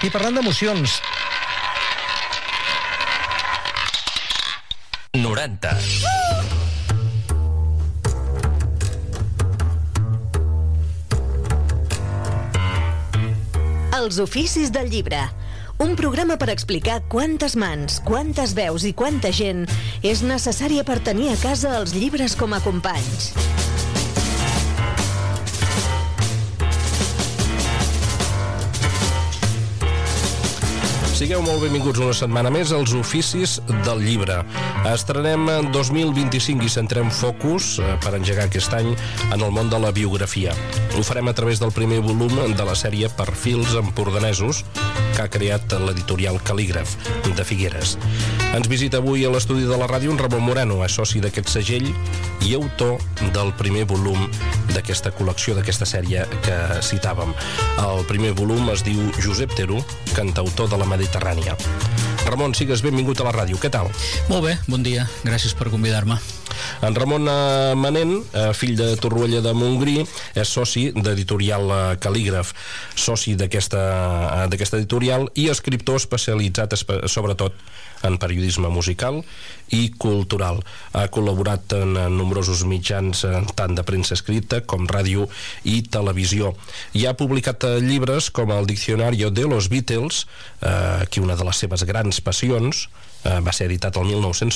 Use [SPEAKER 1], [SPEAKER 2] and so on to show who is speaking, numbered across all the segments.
[SPEAKER 1] I parlant d'emocions...
[SPEAKER 2] 90.
[SPEAKER 3] Els oficis del llibre. Un programa per explicar quantes mans, quantes veus i quanta gent és necessària per tenir a casa els llibres com a companys.
[SPEAKER 4] Sigueu molt benvinguts una setmana més als Oficis del Llibre. Estrenem en 2025 i centrem focus per engegar aquest any en el món de la biografia. Ho farem a través del primer volum de la sèrie Perfils empordanesos que ha creat l'editorial Cal·lígraf de Figueres. Ens visita avui a l'estudi de la ràdio en Ramon Moreno, és soci d'aquest segell i autor del primer volum d'aquesta col·lecció, d'aquesta sèrie que citàvem. El primer volum es diu Josep Theroux, cantautor de la Mediterrània. Ramon, sigues benvingut a la ràdio. Què tal?
[SPEAKER 5] Molt bé, bon dia. Gràcies per convidar-me.
[SPEAKER 4] En Ramon Manent, fill de Torroella de Montgrí, és soci d'editorial Cal·lígraf, soci d'aquesta editorial i escriptor especialitzat sobretot en periodisme musical i cultural. Ha col·laborat en nombrosos mitjans tant de premsa escrita com ràdio i televisió. I ha publicat llibres com el Diccionario de los Beatles, que una de les seves grans passions, va ser editat el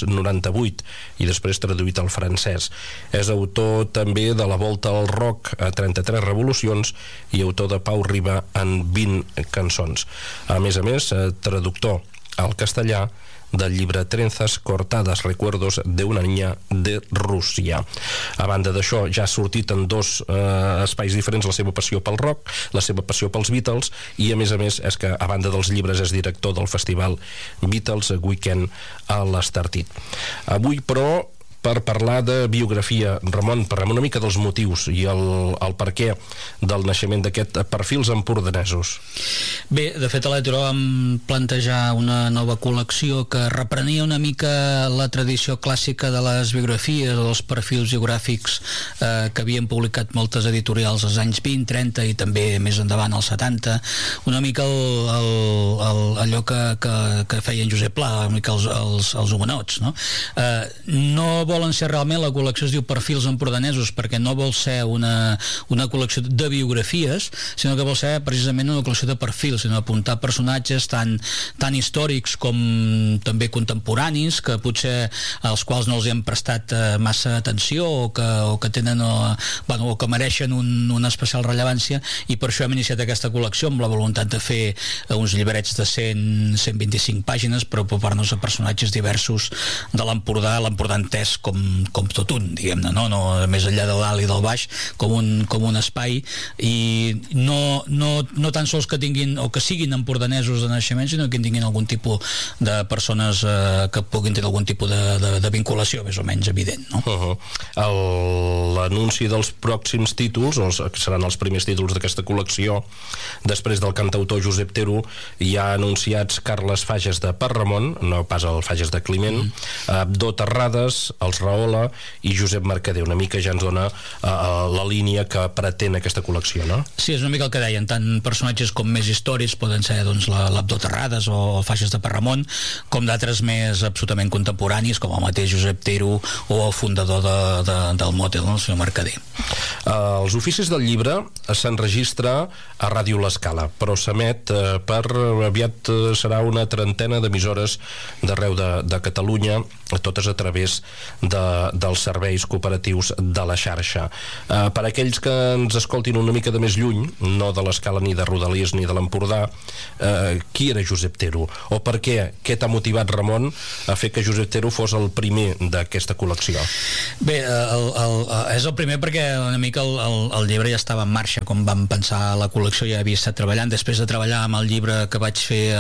[SPEAKER 4] 1998 i després traduït al francès. És autor també de La volta al rock a 33 revolucions i autor de Pau Riba en 20 cançons. A més, traductor al castellà del llibre Trenzas cortadas, recuerdos de una niña de Rússia. A banda d'això, ja ha sortit en dos espais diferents la seva passió pel rock, la seva passió pels Beatles, i a més és que a banda dels llibres és director del festival Beatles Weekend a l'Estartit. Avui, però, per parlar de biografia, Ramon, parlem una mica dels motius i el perquè del naixement d'aquest Perfils empordanesos.
[SPEAKER 5] Bé, de fet a l'editorial vam plantejar una nova col·lecció que reprenia una mica la tradició clàssica de les biografies, dels perfils biogràfics que havien publicat moltes editorials als anys 20, 30 i també més endavant als 70, una mica allò que feien Josep Pla, una mica els homenots, no? No volen ser realment, la col·lecció es diu Perfils empordanesos perquè no vol ser una col·lecció de biografies, sinó que vol ser precisament una col·lecció de perfils, sinó apuntar personatges tan històrics com també contemporanis, que potser als quals no els hem prestat massa atenció o que tenen o que mereixen una especial rellevància, i per això hem iniciat aquesta col·lecció amb la voluntat de fer uns llibrets de 100-125 pàgines per apropar-nos a personatges diversos de l'Empordà entès com tot un, diguem-ne, no més enllà de dalt i del baix, com un espai, i no tan sols que tinguin o que siguin empordanesos de naixement, sinó que tinguin algun tipus de persones que puguin tenir algun tipus de vinculació més o menys evident, no?
[SPEAKER 4] L'anunci dels pròxims títols, que seran els primers títols d'aquesta col·lecció, després del cantautor Josep Theroux, hi ha anunciats Carles Fages de Parramon, no pas el Fages de Climent, Abdó Terrades, els Rahola i Josep Mercader. Una mica ja ens dona la línia que pretén aquesta col·lecció, no?
[SPEAKER 5] Sí, és una mica el que deien, tant personatges com més històrics poden ser l'Abdó Terrades o el Fages de Parramon, com d'altres més absolutament contemporanis, com el mateix Josep Theroux o el fundador del Motel, el senyor Mercader.
[SPEAKER 4] Els Oficis del Llibre s'enregistra a Ràdio L'Escala, però s'emet aviat serà una trentena d'emissores d'arreu de Catalunya, totes a través dels serveis cooperatius de la xarxa. Per aquells que ens escoltin una mica de més lluny, no de l'Escala ni de Rodalies ni de l'Empordà, qui era Josep Theroux? O per què t'ha motivat, Ramon, a fer que Josep Theroux fos el primer d'aquesta col·lecció?
[SPEAKER 5] Bé, és el primer perquè una mica el llibre ja estava en marxa quan vam pensar la col·lecció, ja havia estat treballant. Després de treballar amb el llibre que vaig fer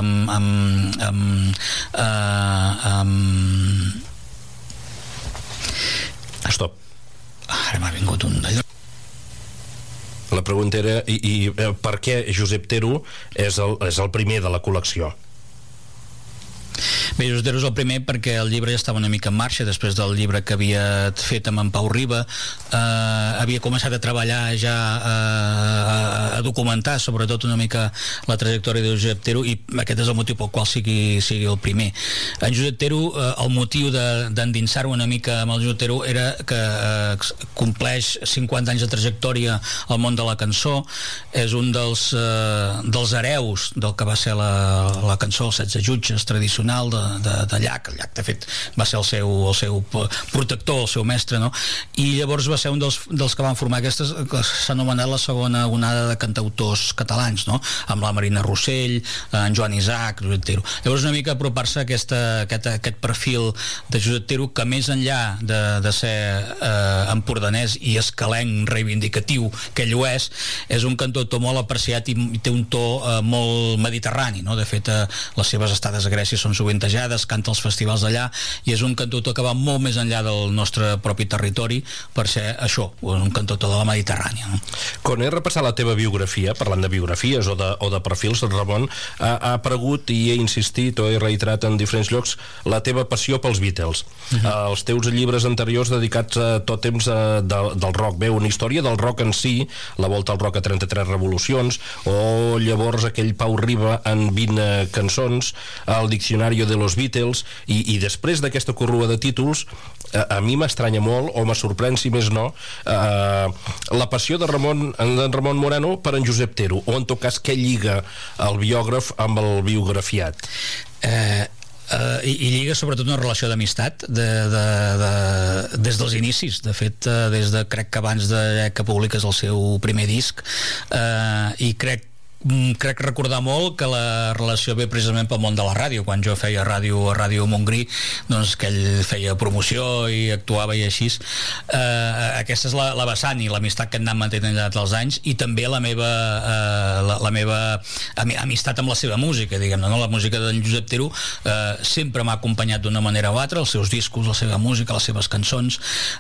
[SPEAKER 4] Stop.
[SPEAKER 5] Ara m'ha vingut un d'allò.
[SPEAKER 4] La pregunta era per què Josep Theroux és el primer de la col·lecció?
[SPEAKER 5] Bé, Josep Tero és el primer perquè el llibre ja estava una mica en marxa després del llibre que havia fet amb en Pau Riba. Havia començat a treballar ja a documentar sobretot una mica la trajectòria de Josep Tero, i aquest és el motiu pel qual sigui el primer. En Josep Tero, el motiu d'endinsar-ho una mica amb el Josep Tero era que compleix 50 anys de trajectòria al món de la cançó, és un dels hereus del que va ser la cançó, els 16 jutges tradicional de Llach. El Llach, de fet, va ser el seu protector, el seu mestre, no? I llavors va ser un dels que van formar aquestes, que s'ha anomenat la segona onada de cantautors catalans, no? Amb la Marina Rossell, en Joan Isaac, Josep Tero. Llavors una mica apropar-se a aquest perfil de Josep Tero, que més enllà de ser empordanès i escalenc reivindicatiu, que ell ho és un cantautor molt apreciat i té un to molt mediterrani, no? De fet, les seves estades a Grècia són sovintejades, canta als festivals d'allà, i és un cantautor que va molt més enllà del nostre propi territori per ser això, un cantautor de la Mediterrània, no?
[SPEAKER 4] Quan he repassat la teva biografia, parlant de biografies o de perfils, Ramon, ha aparegut i he insistit o he reiterat en diferents llocs la teva passió pels Beatles. Els teus llibres anteriors dedicats a tot temps del rock, bé, una història del rock en si, la volta al rock a 33 revolucions, o llavors aquell Pau Riba en 20 cançons, el diccionari de los Beatles, i després d'aquesta corrua de títols, a mi m'estranya molt, o me sorprèn si més no, la passió de Ramon Moreno per en Josep Tero, o en tot cas què lliga el biògraf amb el biografiat?
[SPEAKER 5] I lliga sobretot una relació d'amistat des dels inicis. De fet, crec que abans que publiques el seu primer disc, i crec recordar molt que la relació ve precisament pel món de la ràdio. Quan jo feia ràdio a Ràdio Montgrí, doncs que ell feia promoció i actuava i així. Aquesta és la vessant i l'amistat que hem anat mantenint al llarg dels anys, i també la meva amistat amb la seva música, diguem-ne, no? La música d'en Josep Tero sempre m'ha acompanyat d'una manera o altra, els seus discos, la seva música, les seves cançons,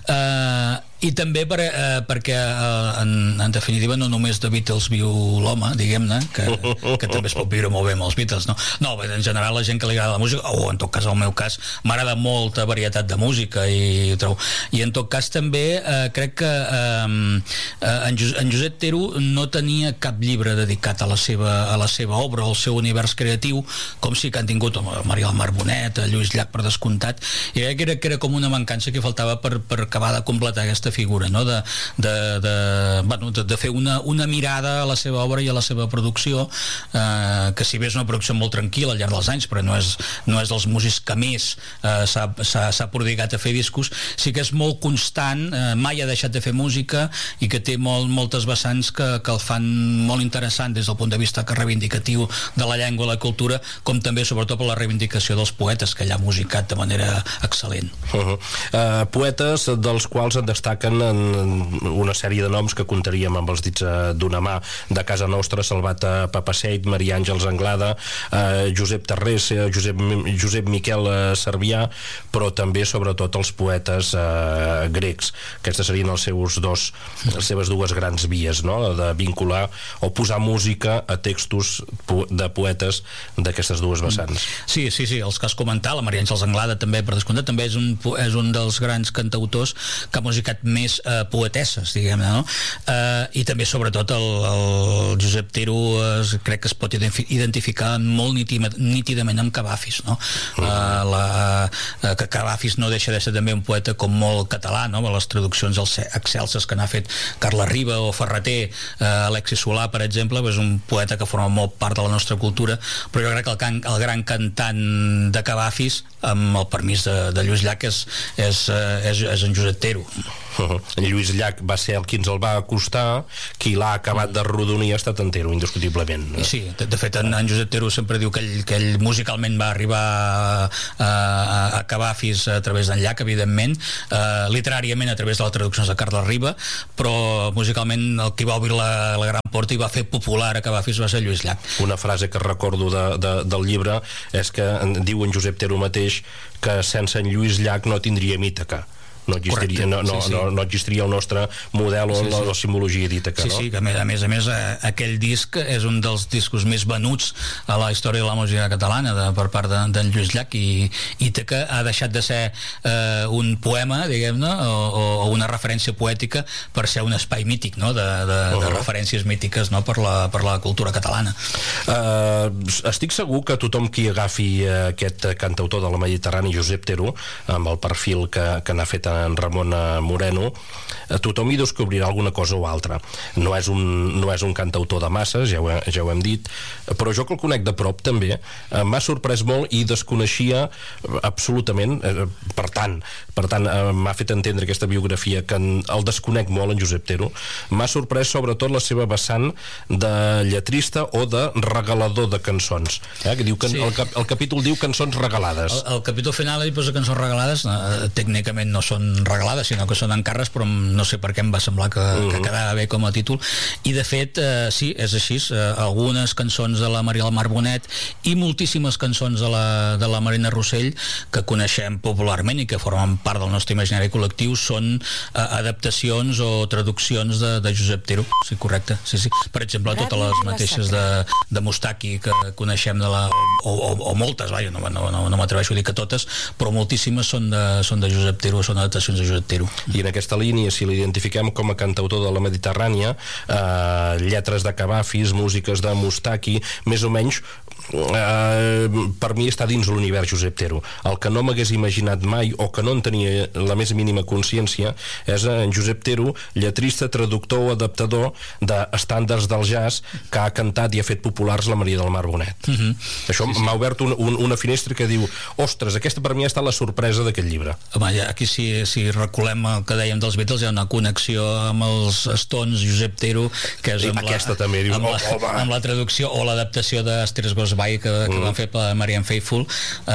[SPEAKER 5] i també perquè en definitiva no només de Beatles viu l'home, diguem-ne, que també es pot viure molt bé amb els Beatles, no? No, en general la gent que li agrada la música, o en tot cas el meu cas, m'agrada molta varietat de música, i en tot cas també crec que en Josep Tero no tenia cap llibre dedicat a la seva obra, al seu univers creatiu, com sí que han tingut el Marià Mar Bonet, el Lluís Llach per descomptat, i crec que era com una mancança que faltava per acabar de completar aquesta figura, no? De fer una mirada a la seva obra i a la seva producció, que si bé és una producció molt tranquil·la al llarg dels anys, però no és dels músics que més s'ha prodigat a fer discos, sí que és molt constant, mai ha deixat de fer música, i que té moltes vessants que el fan molt interessant des del punt de vista reivindicatiu de la llengua i la cultura, com també sobretot per la reivindicació dels poetes, que ell ha musicat de manera excel·lent.
[SPEAKER 4] Poetes dels quals en destaquen una sèrie de noms que contaríem amb els dits d'una mà: de casa nostra, Salvat Papasseit, Maria Àngels Anglada, Josep Tarrés, Josep Miquel Servià, però també sobretot els poetes grecs. Aquestes serien les seves dues grans vies, no? De vincular o posar música a textos de poetes d'aquestes dues vessants.
[SPEAKER 5] Sí, els que has comentat, la Maria Àngels Anglada també, per descomptat, també és un dels grans cantautors que ha musicat més poetesses, diguem-ne, no? I també sobretot el Josep Tero crec que es pot identificar molt nítidament amb Cavafis, no? Que Cavafis no deixa de ser també un poeta com molt català, no? Les traduccions excelses que n'ha fet Carles Riba o Ferreter, Alexis Solà, per exemple, és un poeta que forma molt part de la nostra cultura, però jo crec que el gran cantant de Cavafis, amb el permís de Lluís Llach, és en Josep Tero.
[SPEAKER 4] En Lluís Llach va ser el qui ens el va acostar, qui l'ha acabat de rodonir ha estat en Tero, indiscutiblement.
[SPEAKER 5] Sí, de fet en Josep Tero sempre diu que ell musicalment va arribar a Cavafis a través d'en Llach, evidentment, literàriament a través de les traduccions de Carles Riba, però musicalment el qui va obrir la gran porta i va fer popular a Cavafis va ser Lluís Llach.
[SPEAKER 4] Una frase que recordo del llibre és que diu en Josep Tero mateix que sense en Lluís Llach no tindríem Ítaca. no existiria el nostre model o la simbologia d'Ítaca.
[SPEAKER 5] Sí, que a més aquell disc és un dels discos més venuts a la història de la música catalana per part d'en Lluís Llach, i Ítaca ha deixat de ser un poema, diguem-ne, o una referència poètica per ser un espai mític, no? de referències mítiques, no? per la cultura catalana.
[SPEAKER 4] Estic segur que tothom qui agafi aquest cantautor de la Mediterrània, Josep Tero, amb el perfil que n'ha fet en Ramon Moreno, tothom hi descobrirà alguna cosa o altra. No és un cantautor de masses, ja ho hem dit, però jo que el conec de prop també m'ha sorprès molt i desconeixia absolutament, per tant m'ha fet entendre aquesta biografia que el desconec molt, en Josep Tero. M'ha sorprès sobretot la seva vessant de lletrista o de regalador de cançons, que diu que el capítol diu cançons regalades.
[SPEAKER 5] El capítol final hi posa cançons regalades, tècnicament no són regalades, sinó que són encàrrecs, però no sé per què em va semblar que quedava bé com a títol, i de fet sí, és així. Algunes cançons de la Maria del Mar Bonet i moltíssimes cançons de la Marina Rossell que coneixem popularment i que formen part del nostre imaginari col·lectiu són adaptacions o traduccions de Josep Tero. Sí, correcte. Sí. Per exemple, totes les mateixes de Mustaki que coneixem o moltes, vaja, no m'atreveixo a dir que totes, però moltíssimes són de Josep Tero, són adaptacions de Josep Tero.
[SPEAKER 4] I en aquesta línia, si l'identifiquem com a cantautor de la Mediterrània, lletres de Cavafis, músiques de Mustaki, més o menys per mi està dins l'univers Josep Tero. El que no m'hagués imaginat mai o que no en tenia la més mínima consciència és en Josep Tero, lletrista, traductor o adaptador d'estàndards del jazz que ha cantat i ha fet populars la Maria del Mar Bonet. Això m'ha obert una finestra que diu, ostres, aquesta per mi ha estat la sorpresa d'aquest llibre.
[SPEAKER 5] Home, aquí si recolem el que dèiem dels Beatles, hi ha una connexió amb els Stones, Josep Tero, que és amb la traducció o l'adaptació d'Astrid Gosbay que van fer per Marianne Faithfull,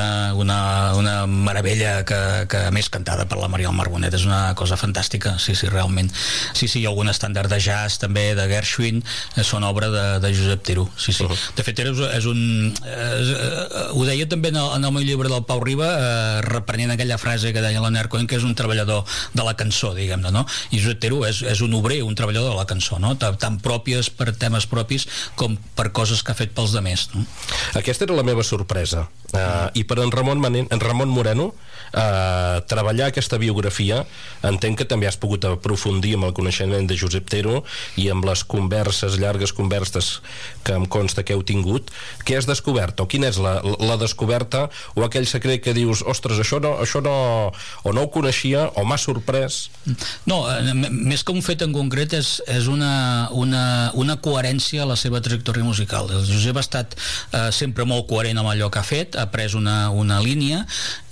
[SPEAKER 5] una meravella que a més cantada per la Maria del Mar Bonet, és una cosa fantàstica, sí, realment. Sí, i algun estàndard de jazz també, de Gershwin, són obra de Josep Tero, sí. De fet, Tero és un... ho deia també en el meu llibre del Pau Riba, reprenent aquella frase que deia Leonard Cohen, que és un treballador de la cançó, diguem-ne, no? I Josep Tero és un obrer, un treballador de la cançó, no? Tant pròpies per temes propis com per coses que ha fet pels demés, no?
[SPEAKER 4] Aquesta era la meva sorpresa. I per en Ramon Moreno, treballar aquesta biografia, entenc que també has pogut aprofundir amb el coneixement de Josep Tero i amb les llargues converses que em consta que heu tingut. Què has descobert? O quina és la descoberta o aquell secret que dius, ostres, això no o no ho coneixia o m'ha sorprès?
[SPEAKER 5] No, més que un fet en concret és una coherència a la seva trajectòria musical. El Josep ha estat sempre molt coherent amb allò que ha fet, ha pres una línia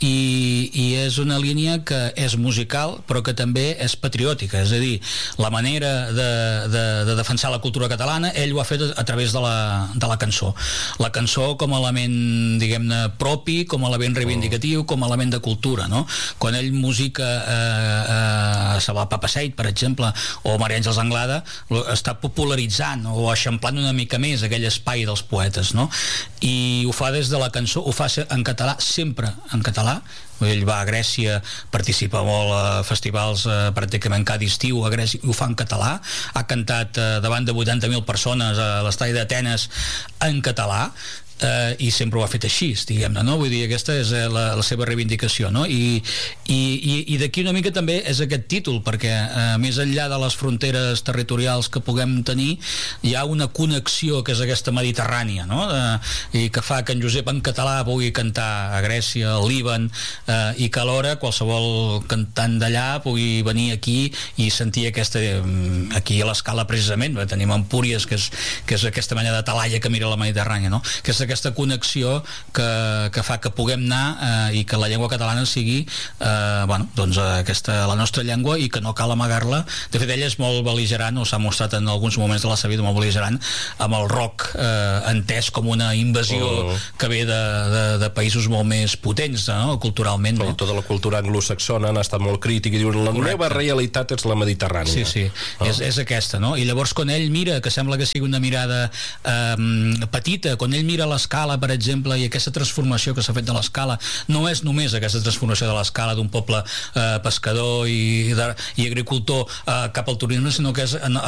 [SPEAKER 5] i és una línia que és musical però que també és patriòtica, és a dir, la manera de defensar la cultura catalana ell ho ha fet a través de la cançó. La cançó com a element, diguem-ne, propi, com a element reivindicatiu, com a element de cultura, no? Quan ell musica Salvar Papaseit, per exemple, o Maria Àngels Anglada, està popularitzant o eixamplant una mica més aquell espai dels poetes, no? I ho fa des de la cançó, ho fa en català, sempre en català. Ell va a Grècia, participa molt a festivals pràcticament cada estiu a Grècia, ho fa en català, ha cantat davant de 80.000 persones a l'estadi d'Atenes en català, i sempre ho ha fet així, diguem-ne, no? Vull dir, aquesta és la seva reivindicació, no? I d'aquí una mica també és aquest títol, perquè més enllà de les fronteres territorials que puguem tenir, hi ha una connexió que és aquesta mediterrània, no? I que fa que en Josep en català pugui cantar a Grècia, al Líban, i que alhora qualsevol cantant d'allà pugui venir aquí i sentir aquí a l'escala precisament, tenim Empúries, que és aquesta mena de talaia que mira la Mediterrània, no? Que és aquesta connexió que fa que puguem anar i que la llengua catalana sigui la nostra llengua i que no cal amagar-la. De fet, ell és molt bel·ligerant, o s'ha mostrat en alguns moments de la seva vida molt bel·ligerant amb el rock entès com una invasió que ve de països molt més potents, no? Culturalment totalment. No?
[SPEAKER 4] Tota la cultura anglosaxona ha estat molt crítica i diuen la meva realitat és la mediterrània.
[SPEAKER 5] Sí. És aquesta, no? I llavors quan ell mira, que sembla que sigui una mirada petita, quan ell mira l'escala, per exemple, i aquesta transformació que s'ha fet de l'escala, no és només aquesta transformació de l'escala d'un poble pescador i agricultor cap al turisme, sinó que és